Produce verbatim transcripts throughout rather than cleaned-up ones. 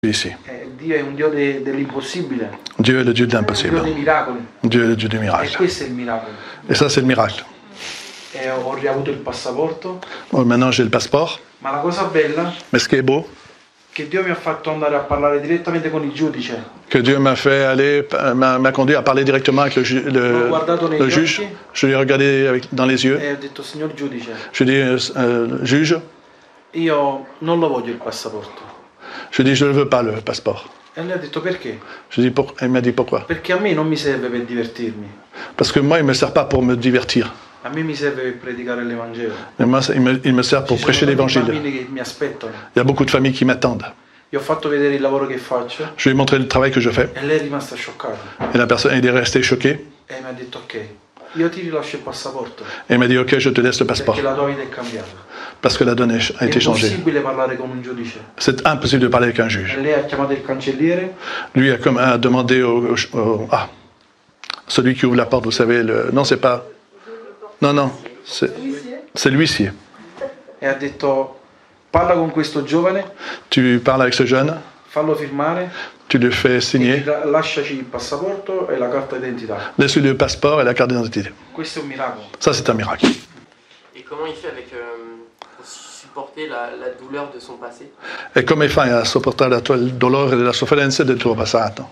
ici. Eh, Dio è un Dio de- dell'impossibile, Dieu est le Dieu de un Dio l'impossible. dei miracoli. Dieu est le Dieu du E miracle. questo è il miracolo. Et ça, c'est le miracle. E ho riavuto il passaporto, Bon, maintenant, j'ai le passeport. ma la cosa bella Mais ce qui est beau, è che Dio mi ha fatto andare a parlare direttamente con il giudice. que Dieu m'a fait aller, m'a m'a conduit à parler directement avec le, ju- le- L'ho guardato negli le juge. occhi Je lui ai regardé avec- dans les yeux. e ho detto, signor giudice, Je lui ai dit, euh, juge, io non lo voglio il passaporto. je lui ai dit, je ne veux pas le passeport. E lui ha detto perché? Je lui ai dit, pour- il m'a dit pourquoi. Perché a me non mi serve per divertirmi, Parce que moi, il ne me sert pas pour me divertir. a me mi serve per predicare l'Evangelo. Mais moi, ça- il me, il me sert pour Ci prêcher sono tanti l'évangile. bambini che mi aspettano. Il y a beaucoup de familles qui m'attendent. Gli ho fatto vedere il lavoro che faccio Je lui ai montré le travail que je fais. e lei è rimasta scioccata Et la personne, il est resté choqué. e mi ha detto ok, io ti rilascio il passaporto Et il m'a dit, ok, je te laisse le passeport. perché la tua vita è cambiata. Parce que la donne a È été changée. impossibile parlare con un giudice. C'est impossible de parler avec un juge. E lei ha chiamato il cancelliere Lui a, comme, a demandé au, au- au- ah, celui qui ouvre la porte, vous savez, le, non, c'est pas. Non, non, c'est c'est l'huissier. e ha detto parla con questo giovane, Tu parles avec ce jeune, fallo firmare tu le fais e signer, ti- lasciaci il passaporto e la carta d'identità. laisse-lui le passeport et la carte d'identité. Questo è un miracolo. Ça, c'est un miracle. Et comment il fait avec, euh, pour supporter la, la douleur de son passé? E come fai a sopportare la tua- il dolore e la sofferenza del tuo passato?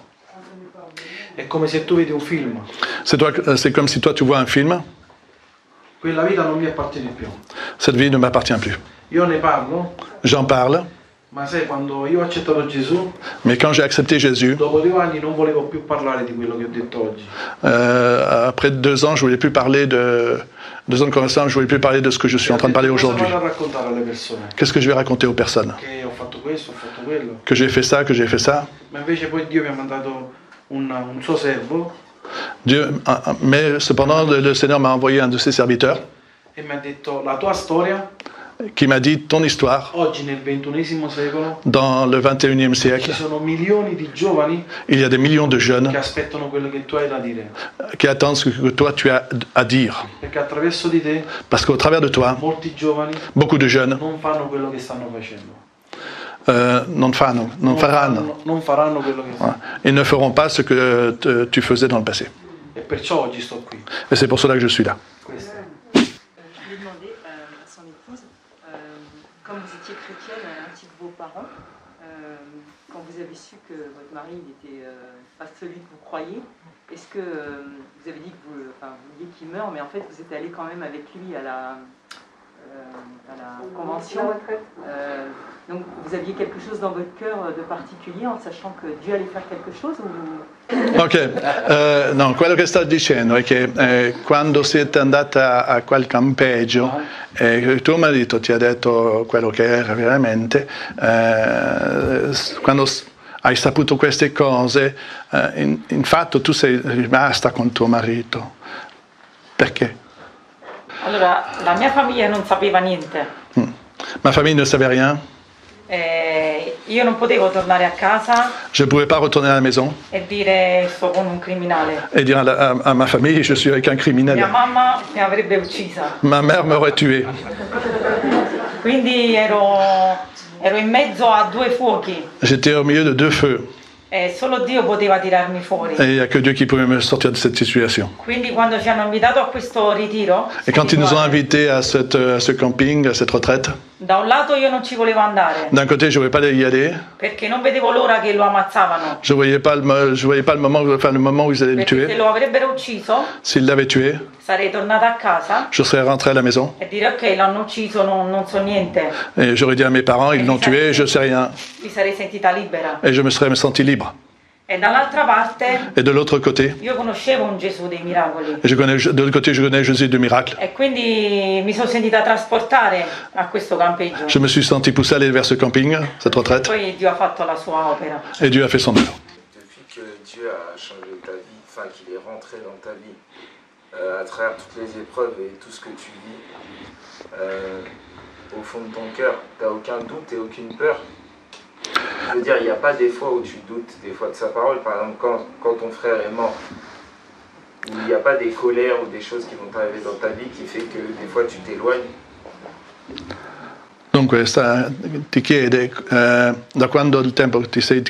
È come se tu vedi un film, C'est toi- euh, c'est comme si toi, tu vois un film, quella vita non mi appartiene più. cette vie ne m'appartient plus. Io ne parlo, J'en parle, ma sai, quando io ho accettato Gesù, mais quand j'ai accepté Jésus, dopo due anni non volevo più parlare di quello che ho detto oggi. euh, après deux ans, je voulais plus parler de deux ans de conversation, je voulais plus parler de ce que je suis en train de parler Cosa aujourd'hui. vado a raccontare alle persone? Qu'est-ce que je vais raconter aux personnes? Che ho fatto questo, ho fatto quello. Que j'ai fait ça, que j'ai fait ça. Ma invece poi Dio mi ha mandato un, un suo servo Dieu, ah, ah, mais cependant, le, le Seigneur m'a envoyé un de ses serviteurs e mi ha detto la tua storia qui m'a dit ton histoire oggi nel ventunesimo secolo dans le vingt et unième ci siècle. sono milioni di giovani Il y a des millions de jeunes che aspettano quello che tu hai da dire. qui attendent ce que toi tu as à dire. Perché attraverso di te Parce qu'au travers de toi, molti giovani beaucoup de jeunes non fanno quello che stanno facendo. euh, non fanno, non faranno. non faranno quello che Voilà. Ils ne feront pas ce que te- tu faisais dans le passé. E perciò oggi sto qui. Et c'est pour cela que je suis là. Questo. Je lui ai demandé euh, à son épouse, euh, comme vous étiez chrétienne, ainsi que vos parents, euh, quand vous avez su que votre mari n'était euh, pas celui que vous croyez, est-ce que euh, vous avez dit que vous, enfin, vous vouliez qu'il meure, mais en fait vous êtes allé quand même avec lui à la, euh, à la convention. Euh, donc vous aviez quelque chose dans votre cœur de particulier en sachant que Dieu allait faire quelque chose ou... Ok, eh, no, quello che sto dicendo è che eh, quando siete andata a quel campeggio e tuo marito ti ha detto quello che era veramente, eh, quando s- hai saputo queste cose, eh, in, in fatto tu sei rimasta con tuo marito. Perché? Allora, la mia famiglia non sapeva niente. Mm. Ma famille ne savait rien, Eh, io non potevo tornare a casa je ne pouvais pas retourner à la maison e dire sto con un criminale. et dire à, la- à- à ma famille je suis avec un Mia criminel. mamma mi avrebbe uccisa. Ma mère m'aurait tué. Quindi ero, ero in mezzo a due fuochi J'étais au milieu de deux feux e solo Dio poteva tirarmi fuori. et il n'y a que Dieu qui pouvait me sortir de cette situation. Quindi quando ci hanno invitato a questo ritiro, Et quand ils nous ont spirituale, invités à, cette, à ce camping, à cette retraite, da un lato io non ci volevo andare d'un côté, je ne voulais pas y aller. perché non vedevo l'ora che lo ammazzavano. Je ne voyais pas, le, mo- je voyais pas le, moment, enfin, le moment où ils allaient le Perché se tuer. lo avrebbero ucciso S'ils l'avaient tué, sarei tornata a casa je serais rentré à la maison e dire ok, l'hanno ucciso, non, non so niente. et j'aurais dit à mes parents, ils l'ont tué, je ne sais rien. Mi sarei sentita libera. Et je me serais senti libre. E dall'altra parte Et de l'autre côté, io conoscevo un Gesù dei miracoli et je connais, de l'autre côté, je connais Jésus de miracle. e quindi mi sono sentita trasportare a questo campeggio. Je me suis senti poussé à aller vers ce camping, cette retraite, Poi Dio ha fatto la sua opera. et Dieu a fait son œuvre. Depuis que Dieu a changé ta vie, enfin qu'il est rentré dans ta vie, euh, à travers toutes les épreuves et tout ce que tu vis, euh, au fond de ton cœur, tu n'as aucun doute et aucune peur. Je veux dire, il n'y a pas des fois où tu doutes des fois de sa parole, par exemple quand, quand ton frère est mort, où il n'y a pas des colères ou des choses qui vont t'arriver dans ta vie qui fait que des fois tu t'éloignes. Dunque sta, ti chiede eh, da quando il tempo ti sei